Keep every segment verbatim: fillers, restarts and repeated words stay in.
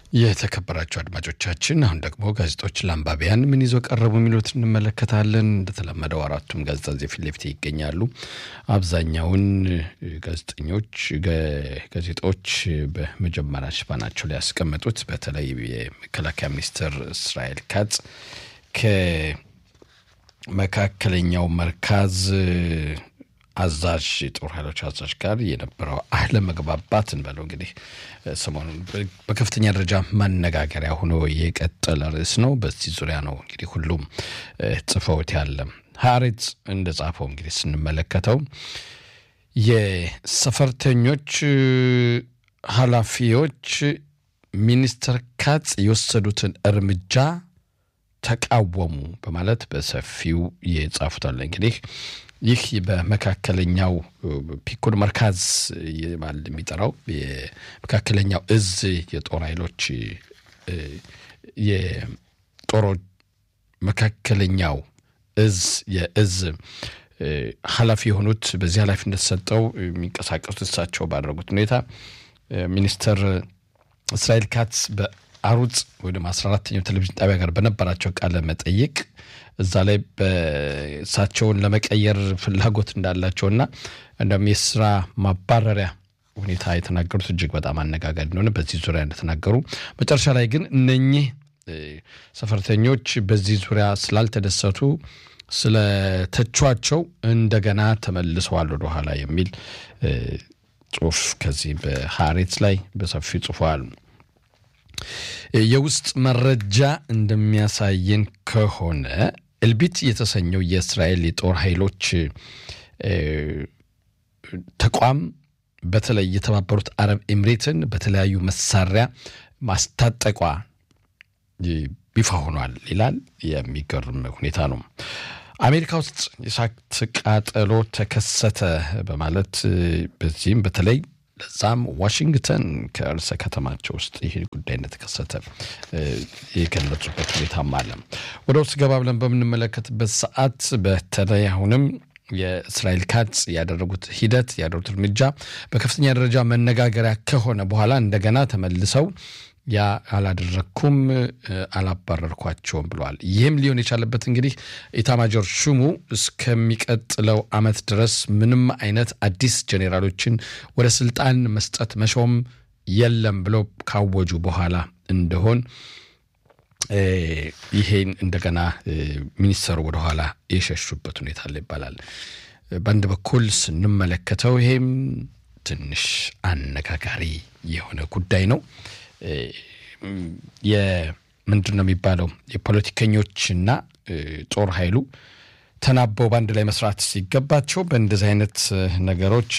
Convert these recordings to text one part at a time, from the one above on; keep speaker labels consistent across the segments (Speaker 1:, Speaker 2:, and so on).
Speaker 1: የተከበራችሁ አድማጮቻችን አሁን ደግሞ ጋዜጦች ለአንባቢያን ምን ይዞ ቀረቡ የሚሉት እንመለከታለን። እንደተለመደው አራቱም ጋዜጣ ፊት ለፊት ይገኛሉ። አብዛኛውን ጋዜጠኞች ጋዜጦች በመጀመሪያ ሽፋናቸው ላይ ያስቀመጡት በተለይ የመከላከያ ሚኒስትር እስራኤል ካጽ ከመካከለኛው መርካዝ አዛዥ ጦር ኃይሎች አዛዥ ጋር የነበረው አህለ መግባባትን በለው እንግዲህ ሰሞኑን በከፍተኛ ደረጃ ማነጋገሪያ ሆኖ የቀጠለ ርዕስ ነው። በዚህ ዙሪያ ነው እንግዲህ ሁሉም ጽፈውት ያለ ሐሬት እንደጻፈው እንግዲህ ስንመለከተው የሰፈርተኞች ኃላፊዎች ሚኒስትር ካጽ የወሰዱትን እርምጃ ተቃወሙ በማለት በሰፊው የጻፉታል። እንግዲህ ይህ በመካከለኛው ፒኮድ መርካዝ ማለት የሚጠራው የመካከለኛው እዝ የጦር ኃይሎች የጦር መካከለኛው እዝ የእዝ ኃላፊ የሆኑት በዚህ ኃላፊነት ተሰጠው የሚንቀሳቀሱት እሳቸው ባደረጉት ሁኔታ ሚኒስትር እስራኤል ካጽ በአሩጽ ወደ አስራ አራተኛው ቴሌቪዥን ጣቢያ ጋር በነበራቸው ቃለ መጠይቅ እዛ ላይ በሳቸውን ለመቀየር ፍላጎት እንዳላቸውና እንደም የስራ ማባረሪያ ሁኔታ የተናገሩት እጅግ በጣም አነጋጋሪ ነው። በዚህ ዙሪያ እንደተናገሩ መጨረሻ ላይ ግን እነኚህ ሰፈርተኞች በዚህ ዙሪያ ስላልተደሰቱ ስለተቿቸው እንደገና ተመልሰዋል ወደ ኋላ የሚል ጽሁፍ ከዚህ በሐሬት ላይ በሰፊው ጽፏል። የውስጥ መረጃ እንደሚያሳየን ከሆነ ኤልቢት የተሰኘው የእስራኤል የጦር ኃይሎች ተቋም በተለይ የተባበሩት አረብ ኤምሬትን በተለያዩ መሳሪያ ማስታጠቋ ይፋ ሆኗል ይላል። የሚገርም ሁኔታ ነው። አሜሪካ ውስጥ የእሳት ቃጠሎ ተከሰተ በማለት በዚህም በተለይ ለዛም ዋሽንግተን ከርዕሰ ከተማቸው ውስጥ ይሄ ጉዳይ እንደተከሰተ የገለጹበት ሁኔታም አለ። ወደ ውስጥ ገባ ብለን በምንመለከትበት ሰዓት በተለይ አሁንም የእስራኤል ካጽ ያደረጉት ሂደት ያደረጉት እርምጃ በከፍተኛ ደረጃ መነጋገሪያ ከሆነ በኋላ እንደገና ተመልሰው ያ አላደረኩም አላባረርኳቸውም ብለዋል። ይህም ሊሆን የቻለበት እንግዲህ ኢታማጆር ሹሙ እስከሚቀጥለው አመት ድረስ ምንም አይነት አዲስ ጄኔራሎችን ወደ ስልጣን መስጠት መሾም የለም ብለው ካወጁ በኋላ እንደሆን ይሄን እንደገና ሚኒስተሩ ወደ ኋላ የሸሹበት ሁኔታ አለ ይባላል። በአንድ በኩል ስንመለከተው ይሄም ትንሽ አነጋጋሪ የሆነ ጉዳይ ነው። የምንድነው የሚባለው የፖለቲከኞችና ጦር ኃይሉ ተናበው ባንድ ላይ መስራት ሲገባቸው በእንደዚህ አይነት ነገሮች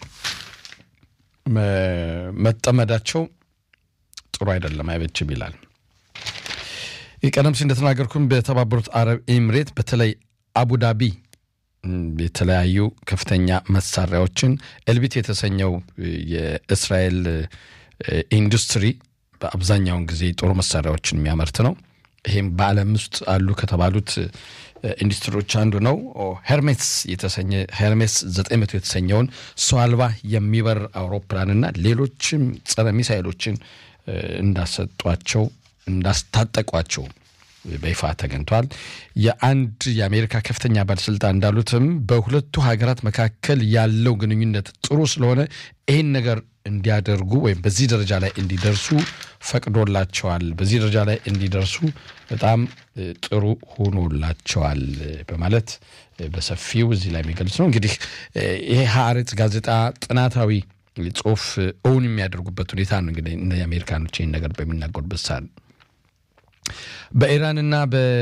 Speaker 1: መጠመዳቸው ጥሩ አይደለም አይበችም ይላል። የቀደም ሲል እንደተናገርኩኝ በተባበሩት አረብ ኤምሬት በተለይ አቡዳቢ የተለያዩ ከፍተኛ መሳሪያዎችን ኤልቢት የተሰኘው የእስራኤል ኢንዱስትሪ በአብዛኛው ጊዜ ጦር መሳሪያዎችን የሚያመርት ነው። ይሄም በዓለም ውስጥ አሉ ከተባሉት ኢንዱስትሪዎች አንዱ ነው። ሄርሜስ የተሰኘ ሄርሜስ ዘጠኝ መቶ የተሰኘውን ሰው አልባ የሚበር አውሮፕላንና ሌሎችም ጸረ ሚሳኤሎችን እንዳሰጧቸው እንዳስታጠቋቸው በይፋ ተገኝቷል። የአንድ የአሜሪካ ከፍተኛ ባለስልጣን እንዳሉትም በሁለቱ ሀገራት መካከል ያለው ግንኙነት ጥሩ ስለሆነ ይሄን ነገር እንዲያደርጉ ወይም በዚህ ደረጃ ላይ እንዲደርሱ ፈቅዶላቸዋል። በዚህ ደረጃ ላይ እንዲደርሱ በጣም ጥሩ ሆኖላቸዋል በማለት በሰፊው እዚህ ላይ የሚገልጽ ነው። እንግዲህ ይሄ ሐሬት ጋዜጣ ጥናታዊ ጽሁፍ ኦን የሚያደርጉበት ሁኔታ ነው። እንግዲህ እነ አሜሪካኖች ይሄን ነገር በሚናገሩበት ሰዓት በኢራንና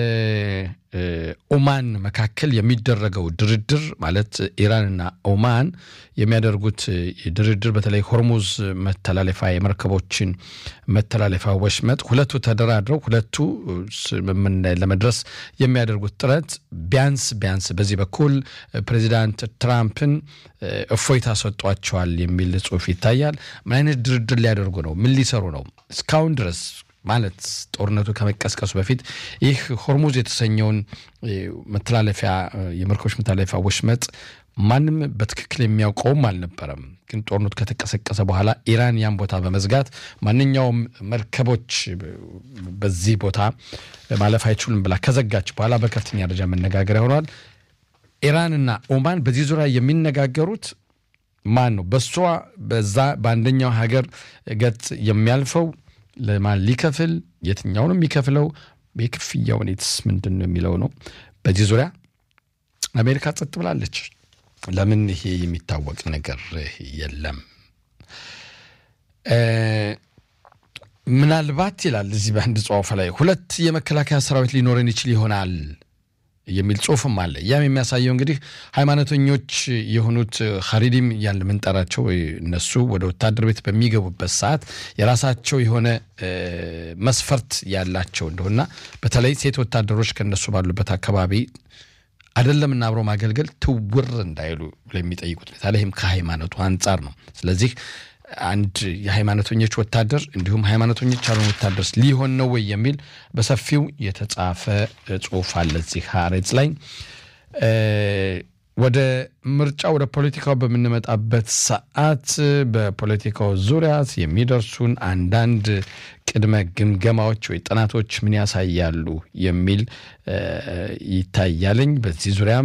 Speaker 1: በኦማን መካከል የሚደረገው ድርድር ማለት ኢራንና ኦማን የሚያደርጉት ድርድር በተለይ ሆርሙዝ መተላለፊያ የመርከቦችን መተላለፊያ ወሽመጥ ሁለቱ ተደራድረው ሁለቱ ለመድረስ የሚያደርጉት ጥረት ቢያንስ ቢያንስ በዚህ በኩል ፕሬዚዳንት ትራምፕን እፎይታ ሰጧቸዋል የሚል ጽሁፍ ይታያል። ምን አይነት ድርድር ሊያደርጉ ነው? ምን ሊሰሩ ነው? እስካሁን ድረስ ማለት ጦርነቱ ከመቀስቀሱ በፊት ይህ ሆርሙዝ የተሰኘውን መተላለፊያ የመርከቦች መተላለፊያ ወሽመጥ ማንም በትክክል የሚያውቀውም አልነበረም ግን ጦርነቱ ከተቀሰቀሰ በኋላ ኢራን ያን ቦታ በመዝጋት ማንኛውም መርከቦች በዚህ ቦታ ማለፍ አይችሉም ብላ ከዘጋች በኋላ በከፍተኛ ደረጃ መነጋገሪያ ሆኗል ኢራንና ኦማን በዚህ ዙሪያ የሚነጋገሩት ማን ነው በሷ በዛ በአንደኛው ሀገር ገጽ የሚያልፈው ለማን ሊከፍል የትኛውንም የሚከፍለው በክፍያው ሁኔታስ ምንድነው የሚለው ነው በዚህ ዙሪያ አሜሪካ ጸጥ ብላለች ለምን ይሄ የሚታወቅ ነገር የለም ምናልባት ይላል እዚህ በአንድ ጽሑፍ ላይ ሁለት የመከላከያ ሰራዊት ሊኖረን ይችል ይሆናል የሚል ጽሑፍም አለ ያም የሚያሳየው እንግዲህ ሃይማኖተኞች የሆኑት ኻሪዲም ያለ መንጠራቸው እነሱ ወደ ወታደር ቤት በሚገቡበት ሰዓት የራሳቸው የሆነ መስፈርት ያላቸው እንደሆነና በተለይ ሴት ወታደሮች ከነሱ ባሉበት አካባቢ አይደለም እና አብሮ ማገልገል ትውር እንዳይሉ ለሚጠይቁት ታለህም ከሃይማኖቱ አንፃር ነው ስለዚህ አንድ የሃይማኖተኞች ወታደር እንዲሁም ሃይማኖተኞች ያልሆኑ ወታደር ሊሆን ነው ወይ የሚል በሰፊው የተጻፈ ጽሑፍ አለ እዚህ ሐሬጽ ላይ ወደ ምርጫ ወደ ፖለቲካው በመነመጣበት ሰዓት በፖለቲካው ዙሪያ የሚደርሱን አንዳንድ ቅድመ ግምገማዎች ወይ ጥናቶች ምን ያሳያሉ የሚል ይታያልኝ በዚህ ዙሪያም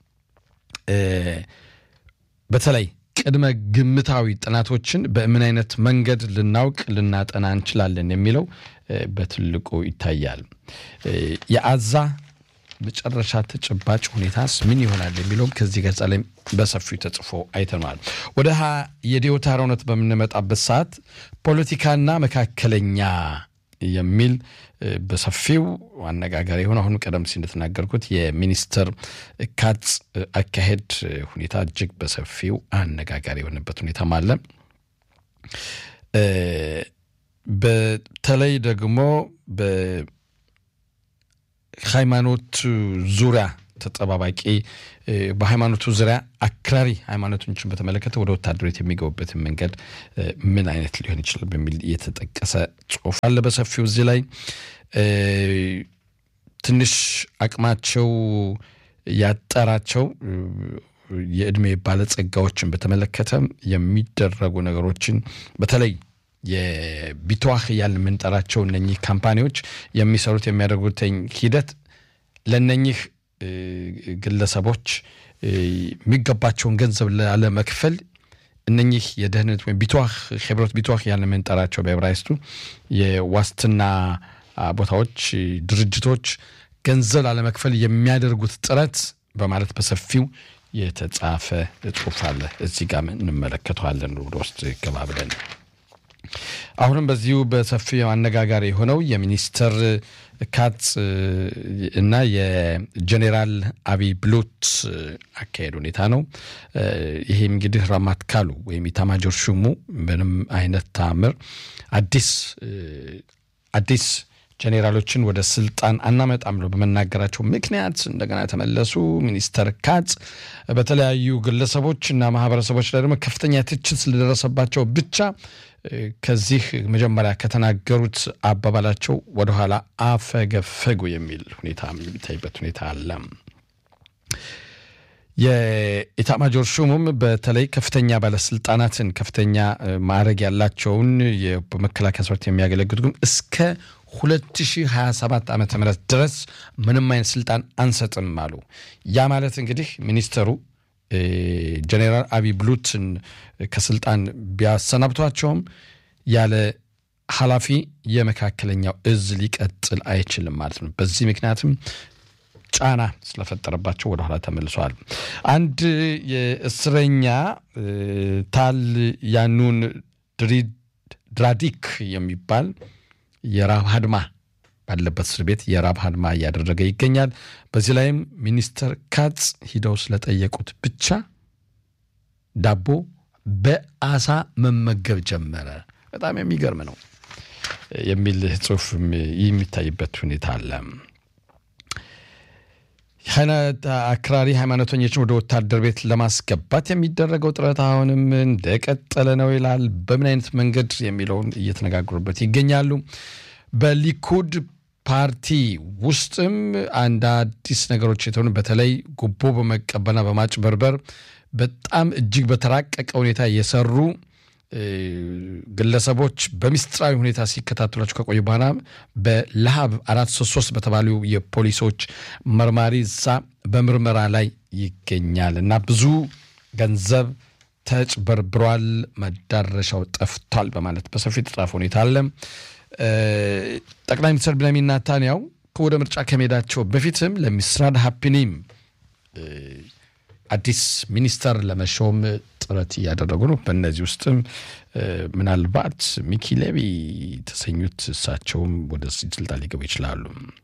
Speaker 1: በተለይ ቅድመ ግምታዊ ጥናቶችን በምን አይነት መንገድ ልናውቅ ልናጠና እንችላለን የሚለው በትልቁ ይታያል የአዛ በጨረሻ ተጨባጭ ሁኔታስ ምን ይሆናል የሚለው ከዚህ ገጽ ላይ በሰፊው ተጽፎ አይተናል ወደ የዲዮታሮነት በመነመጣበት ሰዓት ፖለቲካና መካከለኛ የሚል በሰፊው አነጋጋሪ ሆነ አሁን ቀደም ሲል እንደተናገርኩት የሚኒስተር ካጽ አካሄድ ሁኔታ እጅግ በሰፊው አነጋጋሪ የሆነበት ሁኔታ ማለት በተለይ ደግሞ በሃይማኖት ዙሪያ ተጠባባቂ በሃይማኖቱ ዙሪያ አክራሪ ሃይማኖቶችን በተመለከተ ወደ ወታደሮች የሚገቡበት መንገድ ምን አይነት ሊሆን ይችላል በሚል የተጠቀሰ ጽሑፍ አለ በሰፊው እዚህ ላይ ትንሽ አቅማቸው ያጠራቸው የእድሜ ባለጸጋዎችን በተመለከተ የሚደረጉ ነገሮችን በተለይ የቢቷህ ያለ መንጠራቸው እነኚህ ካምፓኒዎች የሚሰሩት የሚያደርጉት ሂደት ለነኚህ ግለሰቦች የሚገባቸውን ገንዘብ ለመክፈል እነኚህ የደህንነት ወይ ቢቷህ ኸብረት ቢቷህ ያለ መንጠራቸው በዕብራይስጡ የዋስትና ቦታዎች ድርጅቶች ገንዘብ ለመክፈል የሚያደርጉት ጥረት በማለት በሰፊው የተጻፈ ጽሑፍ አለ እዚህ ጋር እንመለከተዋለን ውስጥ ገባብለን አሁንም በዚሁ በሰፊው አነጋጋሪ ሆነው የሚኒስተር ካጽ እና የጀነራል አቢ ብሉት አካሄድ ሁኔታ ነው ይሄም እንግዲህ ራማት ካሉ ወይም ኢታማጆር ሹሙ ምንም አይነት ታምር አዲስ አዲስ ጀነራሎችን ወደ ስልጣን አናመጣም ብለው በመናገራቸው ምክንያት እንደገና ተመለሱ ሚኒስተር ካጽ በተለያዩ ግለሰቦችና ማህበረሰቦች ላይ ደግሞ ከፍተኛ ትችት ስለደረሰባቸው ብቻ ከዚህ መጀመሪያ ከተናገሩት አባባላቸው ወደ ኋላ አፈገፈጉ የሚል ሁኔታ የሚታይበት ሁኔታ አለ የኢታማጆር ሹሙም በተለይ ከፍተኛ ባለስልጣናትን ከፍተኛ ማዕረግ ያላቸውን የመከላከያ ሰራዊት የሚያገለግሉት እስከ ሁለት ሺህ ሃያ ሰባት ዓመተ ምህረት ድረስ ምንም አይነት ስልጣን አንሰጥም አሉ ያ ማለት እንግዲህ ሚኒስተሩ ጀነራል አቢ ብሉትን ከስልጣን ቢያሰናብቷቸውም ያለ ሐላፊ የመካከለኛው እዝ ሊቀጥል አይችልም ማለት ነው በዚህ ምክንያቱም ጫና ስለፈጠረባቸው ወደ ኋላ ተመልሰዋል አንድ የእስረኛ ታል ያኑን ድራዲክ የሚባል የራብ ሀድማ ባለበት እስር ቤት የራብ ሀድማ ያደረገ ይገኛል በዚህ ላይም ሚኒስተር ካጽ ሂደው ስለጠየቁት ብቻ ዳቦ በአሳ መመገብ ጀመረ በጣም የሚገርም ነው የሚል ጽሑፍ የሚታይበት ሁኔታ አለ ሃይማኖት አክራሪ ሃይማኖተኞችን ወደ ወታደር ቤት ለማስገባት የሚደረገው ጥረት አሁንም እንደቀጠለ ነው ይላል በምን አይነት መንገድ የሚለውን እየተነጋገሩበት ይገኛሉ በሊኩድ ፓርቲ ውስጥም አንድ አዲስ ነገሮች የተሆኑ በተለይ ጉቦ በመቀበልና በማጭበርበር በጣም እጅግ በተራቀቀ ሁኔታ የሰሩ ግለሰቦች በሚስጥራዊ ሁኔታ ሲከታተሏቸው ከቆዩ በኋላ በለሃብ አራት ሶስት ሶስት በተባሉ የፖሊሶች መርማሪ ዛ በምርመራ ላይ ይገኛልና ብዙ ገንዘብ ተጭበርብሯል መዳረሻው ጠፍቷል በማለት በሰፊው ተጻፈ ሁኔታ አለ። ጠቅላይ ሚኒስትር ቤንያሚን ኔታንያሁ ከወደ ምርጫ ከመሄዳቸው በፊትም ለሚስራድ ሃፒኒም አዲስ ሚኒስተር ለመሾም ጥረት ያደረጉ ነው። በእነዚህ ውስጥም ምናልባት ሚኪ ሌቪ ተሰኙት እሳቸውም ወደ ስልጣን ሊገቡ ይችላሉ።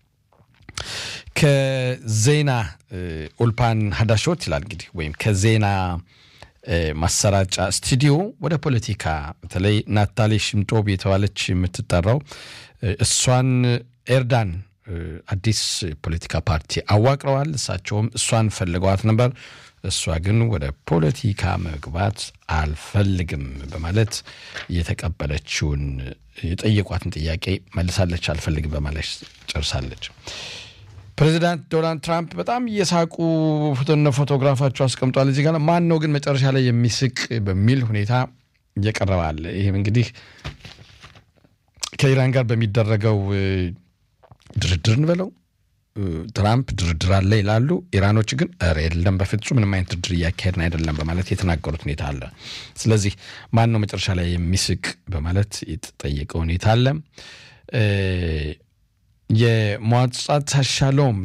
Speaker 1: ከዜና ኡልፓን ሀዳሾት ይላል እንግዲህ ወይም ከዜና ማሰራጫ ስቱዲዮ ወደ ፖለቲካ በተለይ ናታሊ ሽምጦብ የተባለች የምትጠራው እሷን ኤርዳን አዲስ ፖለቲካ ፓርቲ አዋቅረዋል። እሳቸውም እሷን ፈልገዋት ነበር። እሷ ግን ወደ ፖለቲካ መግባት አልፈልግም በማለት የተቀበለችውን የጠየቋትን ጥያቄ መልሳለች። አልፈልግም በማለት ጨርሳለች። ፕሬዚዳንት ዶናልድ ትራምፕ በጣም እየሳቁ ፎቶግራፋቸው አስቀምጧል። እዚህ ጋር ማን ነው ግን መጨረሻ ላይ የሚስቅ በሚል ሁኔታ እየቀረባል። ይሄም እንግዲህ ከኢራን ጋር በሚደረገው ድርድር እንበለው ትራምፕ ድርድር አለ ይላሉ። ኢራኖች ግን አረ የለም በፍጹም ምንም አይነት ድርድር እያካሄድን አይደለም በማለት የተናገሩት ሁኔታ አለ። ስለዚህ ማን ነው መጨረሻ ላይ የሚስቅ በማለት የተጠየቀው ሁኔታ አለ። የሟጻት ሻሎም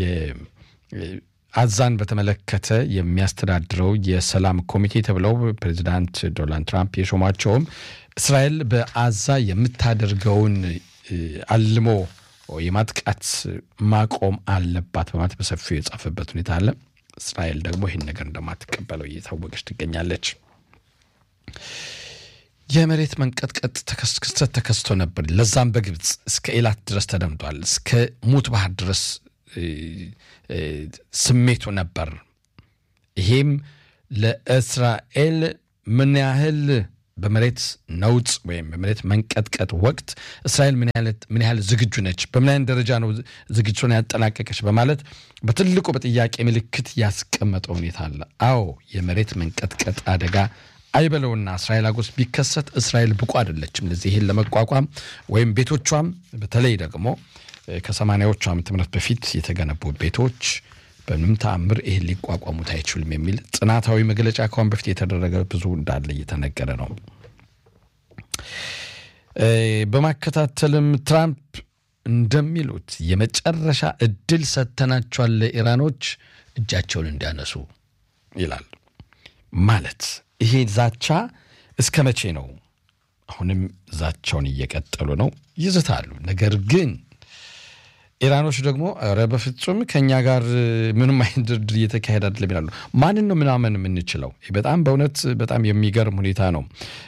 Speaker 1: የአዛን በተመለከተ የሚያስተዳድረው የሰላም ኮሚቴ ተብለው ፕሬዚዳንት ዶናልድ ትራምፕ የሾሟቸውም እስራኤል በአዛ የምታደርገውን አልሞ የማጥቃት ማቆም አለባት በማለት በሰፊው የጻፈበት ሁኔታ አለ። እስራኤል ደግሞ ይሄን ነገር እንደማትቀበለው እየታወቀች ትገኛለች። የመሬት መንቀጥቀጥ ተከስክስተት ተከስቶ ነበር። ለዛም በግብጽ እስከ ኤላት ድረስ ተደምጧል። እስከ ሙት ባህር ድረስ ስሜቱ ነበር። ይሄም ለእስራኤል ምን ያህል በመሬት ነውጥ ወይም በመሬት መንቀጥቀጥ ወቅት እስራኤል ምን ያህል ምን ያህል ዝግጁ ነች፣ በምን አይነት ደረጃ ነው ዝግጁን ያጠናቀቀች በማለት በትልቁ በጥያቄ ምልክት ያስቀመጠው ሁኔታ አለ። አዎ የመሬት መንቀጥቀጥ አደጋ አይበለውና እስራኤል አጎስ ቢከሰት እስራኤል ብቁ አይደለችም ለዚህ ይሄን ለመቋቋም ወይም ቤቶቿም በተለይ ደግሞ ከሰማንያዎቹ ዓመተ ምህረት በፊት የተገነቡ ቤቶች በምንም ተአምር ይሄን ሊቋቋሙት አይችሉም የሚል ጥናታዊ መግለጫ ካሁን በፊት የተደረገ ብዙ እንዳለ እየተነገረ ነው። በማከታተልም ትራምፕ እንደሚሉት የመጨረሻ እድል ሰተናቸዋል ለኢራኖች እጃቸውን እንዲያነሱ ይላል። ማለት ይሄ ዛቻ እስከ መቼ ነው? አሁንም ዛቻውን እየቀጠሉ ነው፣ ይዝታሉ። ነገር ግን ኢራኖች ደግሞ አረ በፍጹም ከኛ ጋር ምንም አይነት ድርድር እየተካሄደ አይደለም ይላሉ። ማንን ነው ምናምን የምንችለው? በጣም በእውነት በጣም የሚገርም ሁኔታ ነው።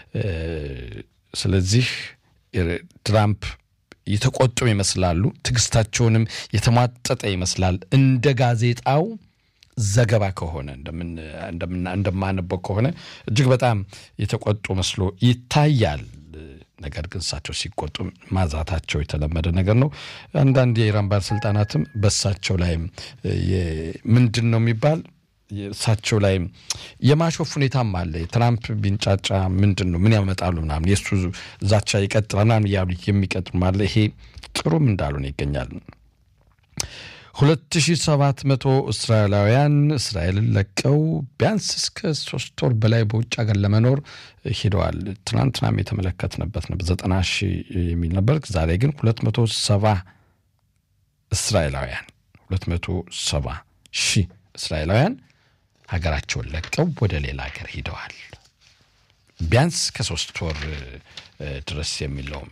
Speaker 1: ስለዚህ ትራምፕ የተቆጡ ይመስላሉ። ትግስታቸውንም የተሟጠጠ ይመስላል። እንደ ጋዜጣው ዘገባ ከሆነ እንደምን እንደምን እንደማነበው ከሆነ እጅግ በጣም የተቆጡ መስሎ ይታያል። ነገር ግን እሳቸው ሲቆጡ ማዛታቸው የተለመደ ነገር ነው። አንዳንድ የኢራን ባለስልጣናትም በእሳቸው ላይ ምንድነው የሚባል እሳቸው ላይ የማሾፍ ሁኔታም አለ። ትራምፕ ቢንጫጫ ምንድነው ምን ያመጣሉ ምናምን የሱ ዛቻ ይቀጥላልና ያሉ የሚቀጥሉ ማለት ይሄ ጥሩም እንዳልሆነ ይገኛል። ሁለት ሺህ ሰባት መቶ እስራኤላውያን እስራኤልን ለቀው ቢያንስ እስከ ሶስት ወር በላይ በውጭ ሀገር ለመኖር ሄደዋል። ትናንትናም የተመለከትንበት ነው ዘጠና ሺህ የሚል ነበር። ዛሬ ግን ሁለት መቶ ሰባ እስራኤላውያን ሁለት መቶ ሰባ ሺህ እስራኤላውያን ሀገራቸውን ለቀው ወደ ሌላ ሀገር ሄደዋል። ቢያንስ ከሶስት ወር ድረስ የሚለው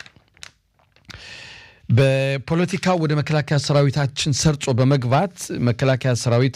Speaker 1: በፖለቲካው ወደ መከላከያ ሰራዊታችን ሰርጾ በመግባት መከላከያ ሰራዊት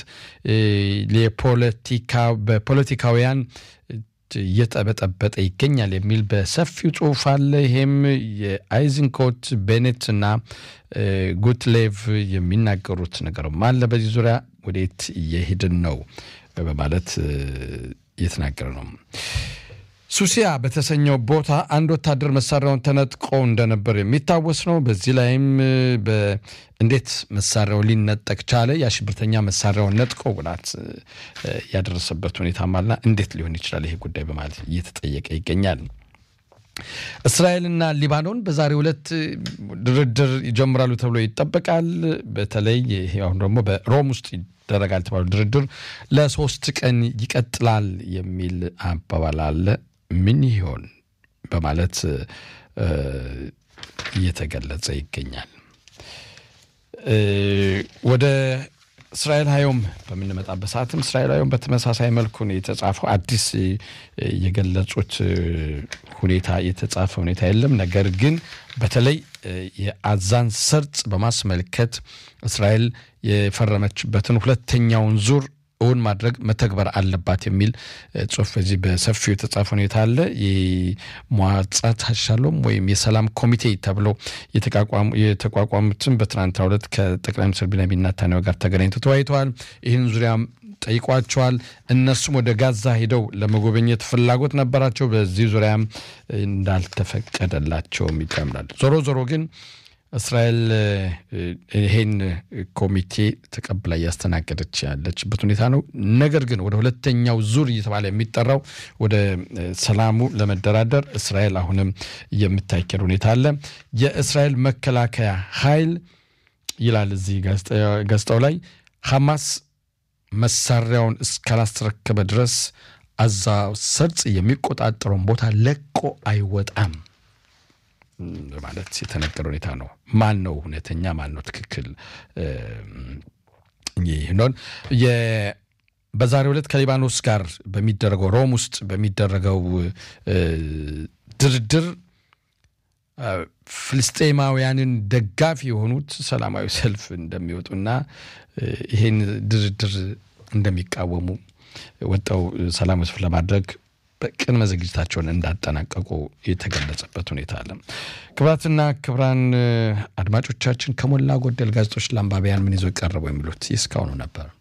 Speaker 1: ለፖለቲካ በፖለቲካውያን እየተበጠበጠ ይገኛል የሚል በሰፊው ጽሑፍ አለ። ይሄም የአይዝንኮት ቤኔት እና ጉትሌቭ የሚናገሩት ነገርም አለ። በዚህ ዙሪያ ወዴት እየሄድን ነው በማለት እየተናገረ ነው። ሱሲያ በተሰኘው ቦታ አንድ ወታደር መሳሪያውን ተነጥቆ እንደነበር የሚታወስ ነው በዚህ ላይም በእንዴት መሳሪያው ሊነጠቅ ቻለ ያሽብርተኛ መሳሪያውን ነጥቆ ጉዳት ያደረሰበት ሁኔታ ማለና እንዴት ሊሆን ይችላል ይሄ ጉዳይ በማለት እየተጠየቀ ይገኛል እስራኤልና ሊባኖን በዛሬው ዕለት ድርድር ይጀምራሉ ተብሎ ይጠበቃል በተለይ ይሄው ደግሞ በሮም ውስጥ ደረጋል ተባለው ድርድር ለሶስት ቀን ይቀጥላል የሚል አባባል አለ ምን ይሆን በማለት እየተገለጸ ይገኛል ወደ እስራኤል ሃዮም በመንመጣበት ሰዓትም እስራኤል ሃዮም በተመሳሳይ መልኩ ነው የተጻፈው አዲስ የገለጹት ሁኔታ የተጻፈ ሁኔታ የለም ነገር ግን በተለይ የአዛን ሰርጽ በማስመልከት እስራኤል የፈረመችበትን ሁለተኛውን ዙር እውን ማድረግ መተግበር አለባት የሚል ጽሁፍ እዚህ በሰፊው የተጻፈ ሁኔታ አለ የሟጻት ሐሻሎም ወይም የሰላም ኮሚቴ ተብሎ የተቋቋሙ የተቋቋሙትን በትናንትናው ዕለት ከጠቅላይ ሚኒስትር ቢንያሚን ኔታንያሁ ጋር ተገናኝተው ተወያይተዋል ይህን ዙሪያም ጠይቋቸዋል እነሱም ወደ ጋዛ ሄደው ለመጎብኘት ፍላጎት ነበራቸው በዚህ ዙሪያም እንዳልተፈቀደላቸው ይጨምራል ዞሮ ዞሮ ግን እስራኤል ይሄን ኮሚቴ ተቀብላ ያስተናገደች ያለችበት ሁኔታ ነው ነገር ግን ወደ ሁለተኛው ዙር እየተባለ የሚጠራው ወደ ሰላሙ ለመደራደር እስራኤል አሁንም የምታይከር ሁኔታ አለ የእስራኤል መከላከያ ኃይል ይላል እዚህ ጋዜጣው ላይ ሐማስ መሳሪያውን እስካላስተረከበ ድረስ አዛው ሰርጽ የሚቆጣጠረው ቦታ ለቆ አይወጣም ማለት የተነገረ ሁኔታ ነው ማን ነው ሁኔተኛ ማን ነው ትክክል ይሄንን የበዛሬው ዕለት ከሊባኖስ ጋር በሚደረገው ሮም ውስጥ በሚደረገው ድርድር ፍልስጤማውያንን ደጋፊ የሆኑት ሰላማዊ ሰልፍ እንደሚወጡና ይሄን ድርድር እንደሚቃወሙ ወጣው ሰላማዊ ሰልፍ ለማድረግ በቅድመ ዝግጅታቸውን እንዳጠናቀቁ የተገለጸበት ሁኔታ አለ ክብራትና ክብራን አድማጮቻችን ከሞላ ጎደል ጋዜጦች ለአንባቢያን ምን ይዞ ቀርበው የሚሉት ይስካው ነው ነበር